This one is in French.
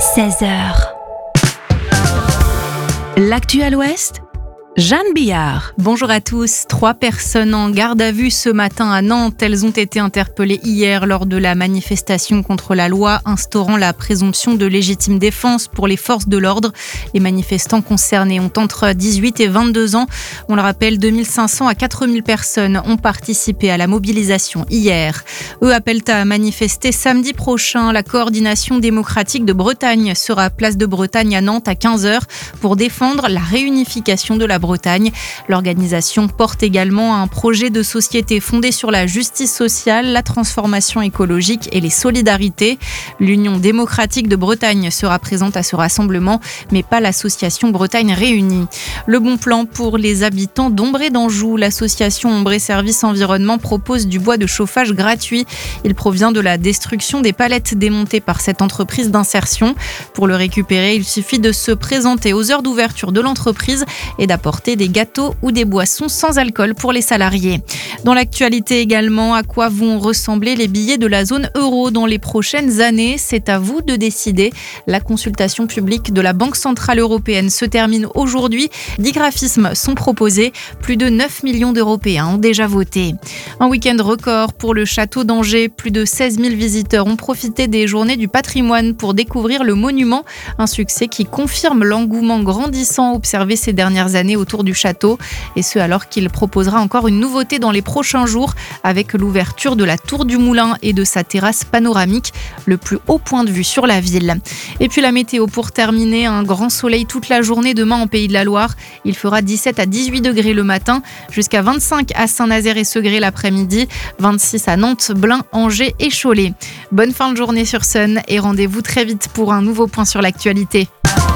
16h. L'actu à l'Ouest, Jeanne Billard. Bonjour à tous. 3 personnes en garde à vue ce matin à Nantes. Elles ont été interpellées hier lors de la manifestation contre la loi instaurant la présomption de légitime défense pour les forces de l'ordre. Les manifestants concernés ont entre 18 et 22 ans. On le rappelle, 2500 à 4000 personnes ont participé à la mobilisation hier. Eux appellent à manifester samedi prochain. La coordination démocratique de Bretagne sera à Place de Bretagne à Nantes à 15h pour défendre la réunification de la Bretagne. L'organisation porte également un projet de société fondé sur la justice sociale, la transformation écologique et les solidarités. L'Union démocratique de Bretagne sera présente à ce rassemblement, mais pas l'association Bretagne Réunie. Le bon plan pour les habitants d'Ombré d'Anjou. L'association Ombré Service Environnement propose du bois de chauffage gratuit. Il provient de la destruction des palettes démontées par cette entreprise d'insertion. Pour le récupérer, il suffit de se présenter aux heures d'ouverture de l'entreprise et d'apporter des gâteaux ou des boissons sans alcool pour les salariés. Dans l'actualité également, à quoi vont ressembler les billets de la zone euro dans les prochaines années? C'est à vous de décider. La consultation publique de la Banque Centrale Européenne se termine aujourd'hui. 10 graphismes sont proposés. Plus de 9 millions d'Européens ont déjà voté. Un week-end record pour le château d'Angers. Plus de 16 000 visiteurs ont profité des journées du patrimoine pour découvrir le monument. Un succès qui confirme l'engouement grandissant observé ces dernières années autour du château, et ce alors qu'il proposera encore une nouveauté dans les prochains jours avec l'ouverture de la tour du Moulin et de sa terrasse panoramique, le plus haut point de vue sur la ville. Et puis la météo pour terminer, un grand soleil toute la journée demain en Pays de la Loire. Il fera 17 à 18 degrés le matin, jusqu'à 25 à Saint-Nazaire et Segré l'après-midi, 26 à Nantes, Blain, Angers et Cholet. Bonne fin de journée sur Sun et rendez-vous très vite pour un nouveau point sur l'actualité.